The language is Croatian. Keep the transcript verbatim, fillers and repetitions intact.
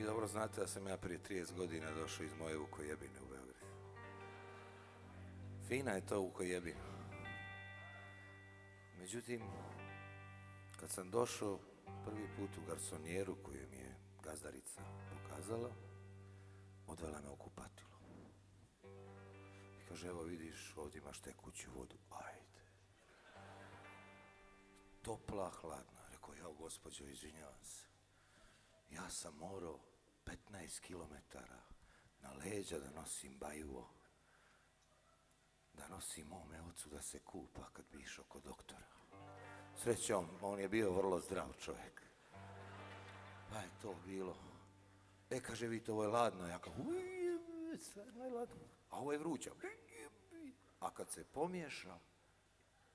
dobro znate da sam ja prije trideset godina došao iz moje Vukojebine u Beograd. Fina je to Vukojebina. Međutim, kad sam došao prvi put u garsonijeru koju mi je gazdarica pokazala, odvela me u kupatilo. I kaže, evo vidiš, ovdje imaš tekuću vodu, ajde. Topla, hladna. Rekao, ja, gospođo, izvinjavam se. Ja sam morao petnaest kilometara na leđa da nosim bajuvo, da nosim mome ocu da se kupa kad bi išao kod doktora. Srećom, on je bio vrlo zdrav čovjek. Pa je to bilo. E, kaže, vidite, ovo je ladno. Ja kao, uj, stvarno je ladno. A ovo je vruća. A kad se pomiješa,